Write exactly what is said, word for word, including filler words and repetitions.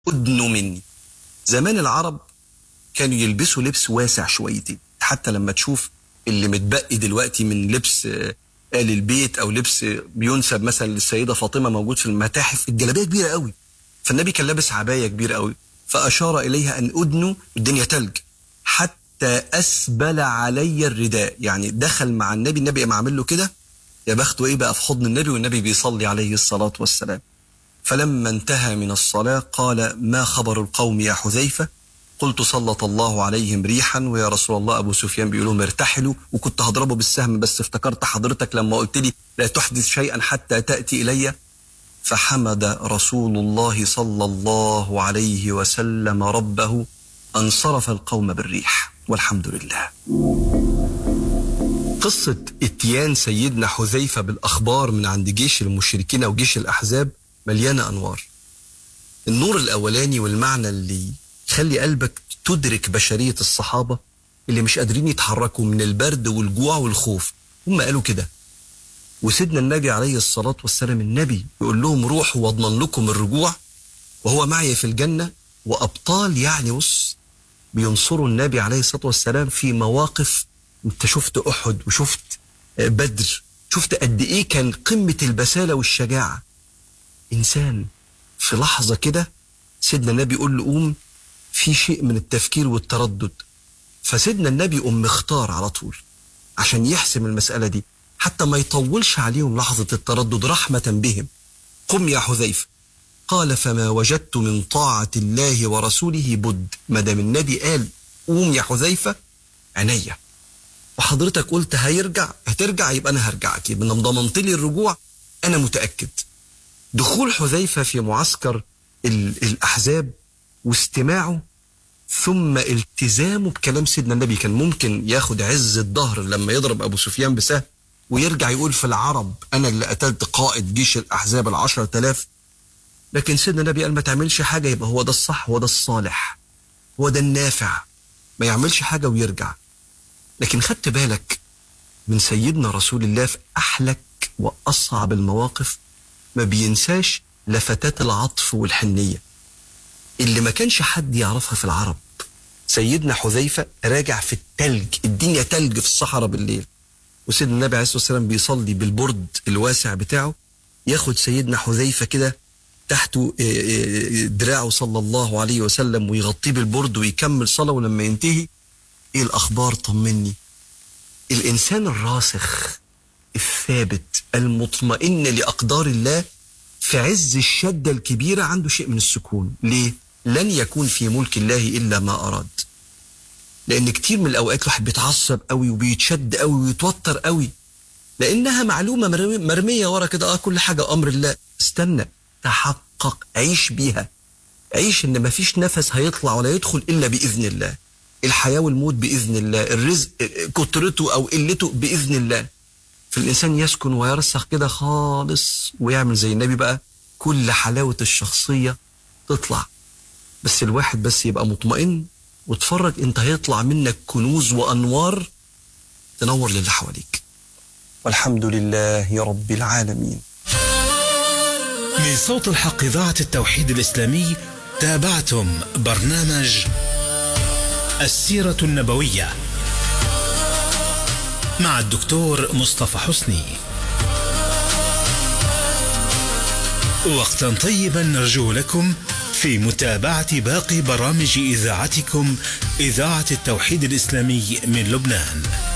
أدنوا مني. زمان العرب كانوا يلبسوا لبس واسع شويتين، حتى لما تشوف اللي متبقي دلوقتي من لبس آل البيت أو لبس بينسب مثلا للسيدة فاطمة موجود في المتاحف، الجلابية كبيرة قوي، فالنبي كان لابس عباية كبيرة قوي، فأشار إليها أن أدنوا، الدنيا تلج، حتى أسبل علي الرداء. يعني دخل مع النبي، النبي قام عامل له كده، يا بخته إيه بقى في حضن النبي والنبي بيصلي عليه الصلاة والسلام. فلما انتهى من الصلاة قال: ما خبر القوم يا حذيفة؟ قلت: سلط الله عليهم ريحا، ويا رسول الله أبو سفيان بيقول لهم ارتحلوا، وكنت هضربه بالسهم بس افتكرت حضرتك لما قلت لي لا تحدث شيئا حتى تأتي إلي. فحمد رسول الله صلى الله عليه وسلم ربه أن صرف القوم بالريح، والحمد لله. قصة اتيان سيدنا حذيفة بالأخبار من عند جيش المشركين أو جيش الأحزاب مليانة أنوار. النور الأولاني والمعنى اللي يخلي قلبك تدرك بشرية الصحابة اللي مش قادرين يتحركوا من البرد والجوع والخوف، هم قالوا كده، وسيدنا النبي عليه الصلاة والسلام النبي يقول لهم روحوا واضمن لكم الرجوع وهو معي في الجنة. وأبطال يعني بص بينصروا النبي عليه الصلاة والسلام في مواقف. انت شفت أحد وشفت بدر، شفت قد ايه كان قمة البسالة والشجاعة. إنسان في لحظة كده سيدنا النبي يقول له قوم، في شيء من التفكير والتردد، فسيدنا النبي قوم مختار على طول عشان يحسم المسألة دي حتى ما يطولش عليهم لحظة التردد رحمة بهم. قم يا حذيفة. قال: فما وجدت من طاعة الله ورسوله بد. ما دام النبي قال قوم يا حذيفة عينيا، وحضرتك قلت هيرجع هترجع، يبقى أنا هرجع أكيد، من ضمنت لي الرجوع أنا متأكد. دخول حذيفة في معسكر الأحزاب واستماعه ثم التزامه بكلام سيدنا النبي. كان ممكن ياخد عز الظهر لما يضرب أبو سفيان بسهم ويرجع يقول في العرب أنا اللي قتلت قائد جيش الأحزاب العشرة آلاف، لكن سيدنا النبي قال ما تعملش حاجة، يبقى هو ده الصح، هو ده الصالح، هو ده النافع، ما يعملش حاجة ويرجع. لكن خدت بالك من سيدنا رسول الله في أحلك وأصعب المواقف ما بينساش لفتات العطف والحنية اللي ما كانش حد يعرفها في العرب. سيدنا حذيفة راجع في التلج، الدنيا تلج في الصحراء بالليل، وسيدنا النبي عليه الصلاة والسلام بيصلي بالبرد الواسع بتاعه، ياخد سيدنا حذيفة كده تحته دراعه صلى الله عليه وسلم ويغطيه بالبرد ويكمل صلاة. ولما ينتهي: ايه الأخبار؟ طمني. الإنسان الراسخ الثابت المطمئن لأقدار الله في عز الشدة الكبيرة عنده شيء من السكون. ليه؟ لن يكون في ملك الله إلا ما أراد. لأن كتير من الأوقات الواحد بيتعصب قوي وبيتشد قوي ويتوتر قوي لأنها معلومة مرمية ورا كده، آه كل حاجة أمر الله. استنى، تحقق، عيش بيها، عيش إن مفيش نفس هيطلع ولا يدخل إلا بإذن الله، الحياة والموت بإذن الله، الرزق كترته أو قلته بإذن الله. فالإنسان يسكن ويرسخ كده خالص ويعمل زي النبي بقى، كل حلاوة الشخصية تطلع، بس الواحد بس يبقى مطمئن وتفرج انت هيطلع منك كنوز وأنوار تنور للي حواليك. والحمد لله رب العالمين. من صوت الحق إذاعة التوحيد الإسلامي تابعتم برنامج السيرة النبوية مع الدكتور مصطفى حسني. وقتا طيبا نرجو لكم في متابعة باقي برامج إذاعتكم إذاعة التوحيد الإسلامي من لبنان.